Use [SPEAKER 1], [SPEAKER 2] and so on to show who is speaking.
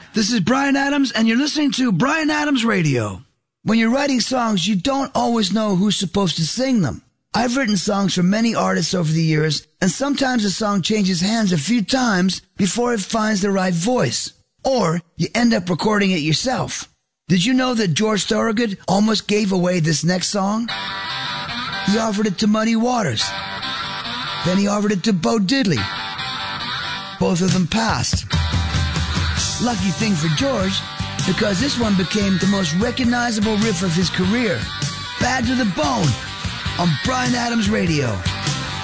[SPEAKER 1] This is Bryan Adams, and you're listening to Bryan Adams Radio. When you're writing songs, you don't always know who's supposed to sing them. I've written songs for many artists over the years, and sometimes a song changes hands a few times before it finds the right voice. Or you end up recording it yourself. Did you know that George Thorogood almost gave away this next song? He offered it to Muddy Waters. Then he offered it to Bo Diddley. Both of them passed. Lucky thing for George, because this one became the most recognizable riff of his career. Bad to the Bone on Bryan Adams Radio.